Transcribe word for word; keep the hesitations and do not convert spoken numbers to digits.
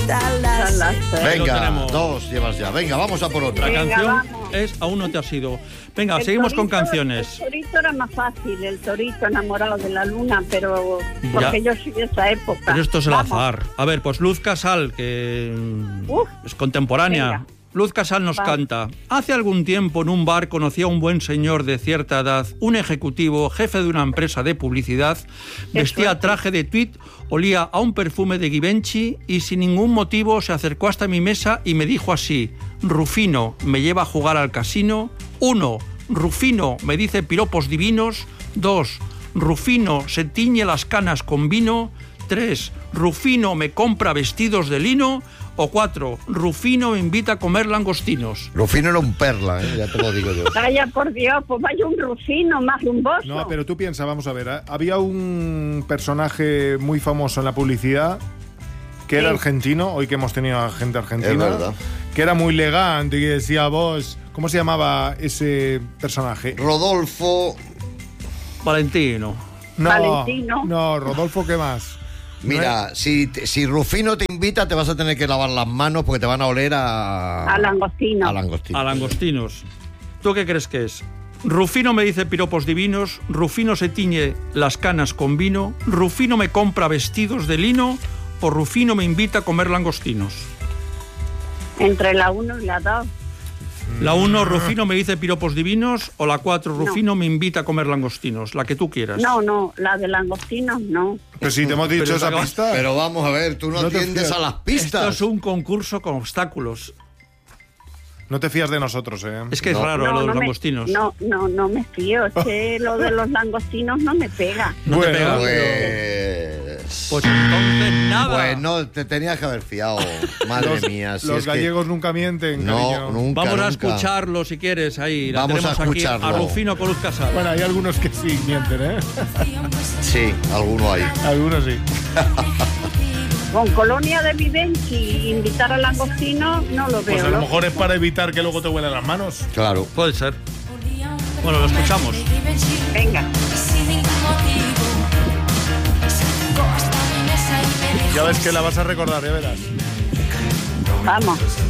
Venga, dos llevas ya. Venga, vamos a por otra. La Venga, canción vamos. es Aún no te has ido. Venga, El seguimos con torito- canciones. El torito era más fácil, el torito enamorado de la luna, pero porque Ya. yo soy de esa época. Pero esto es el Vamos. azar. A ver, pues Luz Casal, que mm, Uf. es contemporánea. Venga. Luz Casal nos Va. canta. Hace algún tiempo en un bar conocí a un buen señor de cierta edad, un ejecutivo, jefe de una empresa de publicidad, vestía suerte. traje de tweed, olía a un perfume de Givenchy y sin ningún motivo se acercó hasta mi mesa y me dijo así: Rufino, ¿me lleva a jugar al casino? Uno, Rufino, me dice piropos divinos. Dos, Rufino, se tiñe las canas con vino. Tres, Rufino, me compra vestidos de lino. O cuatro, Rufino me invita a comer langostinos. Rufino era un perla, ¿eh? Ya te lo digo yo. Vaya por Dios, pues vaya un rufino más rumboso. No, pero tú piensas, vamos a ver, ¿eh? Había un personaje muy famoso en la publicidad que era Sí. argentino, hoy que hemos tenido a gente argentina, Es verdad. que era muy elegante y que decía vos, ¿cómo se llamaba ese personaje? Rodolfo, Valentino. No, Valentino. no, Rodolfo, ¿qué más? mira, si, te- si Rufino te invita, te vas a tener que lavar las manos porque te van a oler a... A langostino. A langostino. A langostinos. ¿Tú qué crees que es? Rufino me dice piropos divinos, Rufino se tiñe las canas con vino, Rufino me compra vestidos de lino o Rufino me invita a comer langostinos. Entre la uno y la dos. La uno, Rufino me dice piropos divinos, o la cuatro, No. Rufino me invita a comer langostinos, la que tú quieras. No, no, la de langostinos no. Pero si te hemos dicho Pero esa acabas- pista. Pero vamos a ver, tú no, No te atiendes fías. a las pistas. Esto es un concurso con obstáculos. No te fías de nosotros, ¿eh? Es que es No. raro no, lo de no los me- langostinos. No, no, no me fío. Es que lo de los langostinos no me pega. No te Bueno, pega. Pues... Pues entonces nada. Bueno, te tenías que haber fiado. Madre Los, mía. si los es que- gallegos nunca mienten, No, cariño. nunca, Vamos a nunca. escucharlo si quieres ahí. La Vamos a tenemos aquí escucharlo. a Rufino con Luz Casal. Bueno, hay algunos que sí mienten, ¿eh? Sí, alguno hay. Algunos sí. Con colonia de Vivenchi, invitar al langostino, no lo veo. Pues a lo ¿no? mejor es para evitar que luego te huelan las manos. Claro. Puede ser. Bueno, lo escuchamos. Venga. Ya ves que la vas a recordar, ya verás. Vamos.